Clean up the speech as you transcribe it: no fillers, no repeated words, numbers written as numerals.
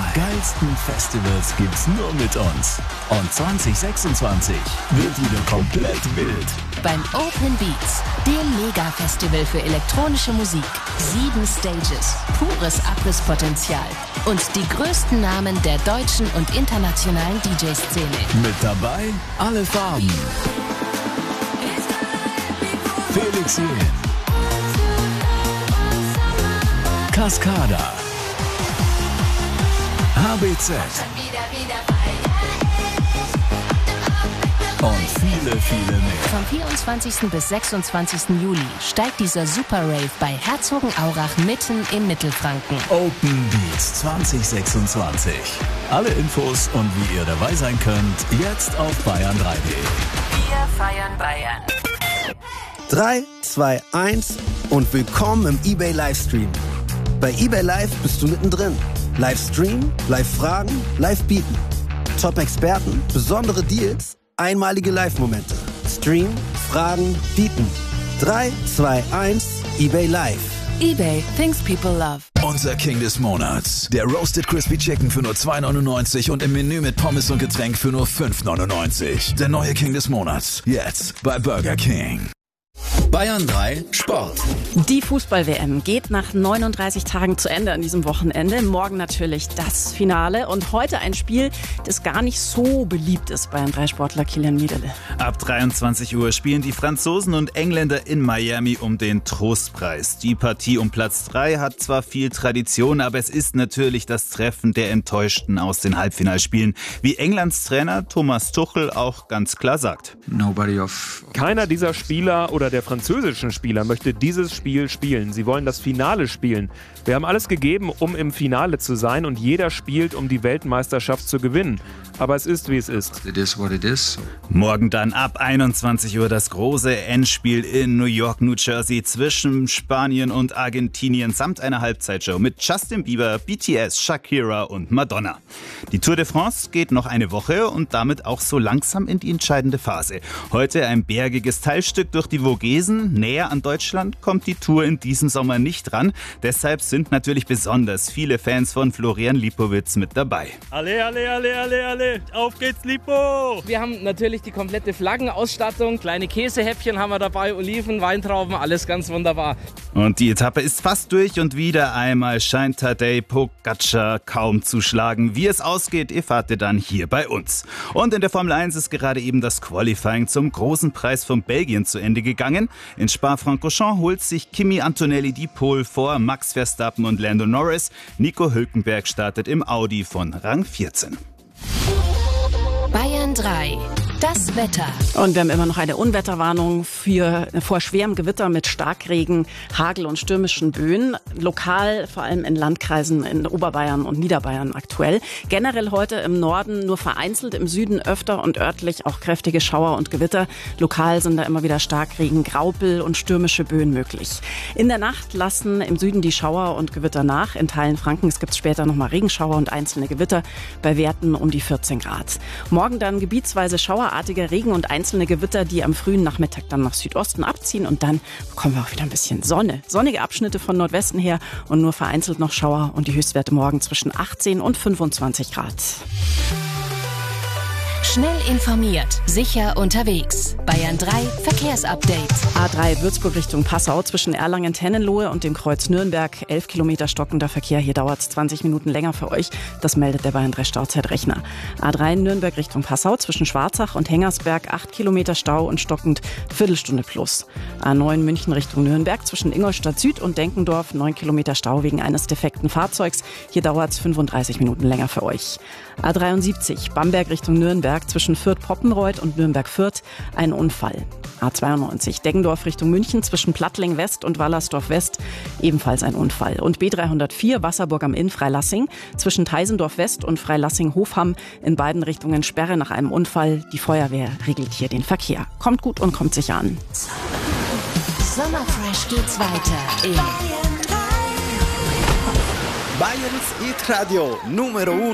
geilsten Festivals gibt's nur mit uns. Und 2026 wird wieder komplett wild. Beim Open Beats, dem Mega-Festival für elektronische Musik. 7 Stages, pures Abrisspotenzial und die größten Namen der deutschen und internationalen DJ-Szene. Mit dabei alle Farben. Felix Jähn, Cascada, HBZ und viele, viele mehr. Vom 24. bis 26. Juli steigt dieser Super Rave bei Herzogenaurach mitten im Mittelfranken. Open Beats 2026. Alle Infos und wie ihr dabei sein könnt, jetzt auf bayern3.de. Wir feiern Bayern. 3, 2, 1 und willkommen im eBay Livestream. Bei eBay Live bist du mittendrin. Livestream, Live-Fragen, Live-Bieten. Top-Experten, besondere Deals, einmalige Live-Momente. Stream, Fragen, Bieten. 3, 2, 1, eBay Live. eBay, things people love. Unser King des Monats. Der Roasted Crispy Chicken für nur 2,99 und im Menü mit Pommes und Getränk für nur 5,99. Der neue King des Monats. Jetzt bei Burger King. Bayern 3 Sport. Die Fußball-WM geht nach 39 Tagen zu Ende an diesem Wochenende. Morgen natürlich das Finale und heute ein Spiel, das gar nicht so beliebt ist bei Bayern 3 Sportler Kilian Miedele. Ab 23 Uhr spielen die Franzosen und Engländer in Miami um den Trostpreis. Die Partie um Platz 3 hat zwar viel Tradition, aber es ist natürlich das Treffen der Enttäuschten aus den Halbfinalspielen, wie Englands Trainer Thomas Tuchel auch ganz klar sagt. Keiner dieser Spieler oder der französischen Spieler möchte dieses Spiel spielen. Sie wollen das Finale spielen. Wir haben alles gegeben, um im Finale zu sein und jeder spielt, um die Weltmeisterschaft zu gewinnen. Aber es ist, wie es ist. It is what it is. Morgen dann ab 21 Uhr das große Endspiel in New York, New Jersey zwischen Spanien und Argentinien samt einer Halbzeitshow mit Justin Bieber, BTS, Shakira und Madonna. Die Tour de France geht noch eine Woche und damit auch so langsam in die entscheidende Phase. Heute ein bergiges Teilstück durch die Vogesen. Näher an Deutschland kommt die Tour in diesem Sommer nicht ran. Deshalb sind natürlich besonders viele Fans von Florian Lipowitz mit dabei. Alle, alle, alle, alle, alle. Auf geht's, Lipo! Wir haben natürlich die komplette Flaggenausstattung, kleine Käsehäppchen haben wir dabei, Oliven, Weintrauben, alles ganz wunderbar. Und die Etappe ist fast durch und wieder einmal scheint Tadej Pogačar kaum zu schlagen. Wie es ausgeht, erfahrt ihr dann hier bei uns. Und in der Formel 1 ist gerade eben das Qualifying zum großen Preis von Belgien zu Ende gegangen. In Spa-Francorchamps holt sich Kimi Antonelli die Pole vor Max Verstappen und Lando Norris. Nico Hülkenberg startet im Audi von Rang 14. Bayern 3. Das Wetter. Und wir haben immer noch eine Unwetterwarnung vor schwerem Gewitter mit Starkregen, Hagel und stürmischen Böen. Lokal, vor allem in Landkreisen in Oberbayern und Niederbayern aktuell. Generell heute im Norden nur vereinzelt, im Süden öfter und örtlich auch kräftige Schauer und Gewitter. Lokal sind da immer wieder Starkregen, Graupel und stürmische Böen möglich. In der Nacht lassen im Süden die Schauer und Gewitter nach. In Teilen Frankens gibt es später nochmal Regenschauer und einzelne Gewitter bei Werten um die 14 Grad. Morgen dann gebietsweise schauerartiger Regen und einzelne Gewitter, die am frühen Nachmittag dann nach Südosten abziehen und dann bekommen wir auch wieder ein bisschen Sonne. Sonnige Abschnitte von Nordwesten her und nur vereinzelt noch Schauer und die Höchstwerte morgen zwischen 18 und 25 Grad. Schnell informiert, sicher unterwegs. Bayern 3 Verkehrsupdate. A3 Würzburg Richtung Passau zwischen Erlangen-Tennenlohe und dem Kreuz Nürnberg. 11 Kilometer stockender Verkehr. Hier dauert es 20 Minuten länger für euch. Das meldet der Bayern 3 Stauzeitrechner. A3 Nürnberg Richtung Passau zwischen Schwarzach und Hengersberg. 8 Kilometer Stau und stockend Viertelstunde plus. A9 München Richtung Nürnberg zwischen Ingolstadt Süd und Denkendorf. 9 Kilometer Stau wegen eines defekten Fahrzeugs. Hier dauert es 35 Minuten länger für euch. A73 Bamberg Richtung Nürnberg zwischen Fürth-Poppenreuth und Nürnberg-Fürth ein Unfall. A92 Deggendorf Richtung München zwischen Plattling West und Wallersdorf West ebenfalls ein Unfall. Und B304 Wasserburg am Inn Freilassing zwischen Teisendorf West und Freilassing-Hofham in beiden Richtungen Sperre nach einem Unfall. Die Feuerwehr regelt hier den Verkehr. Kommt gut und kommt sicher an. Sommerfresh geht's weiter in Bayerns Hit Radio Numero 1.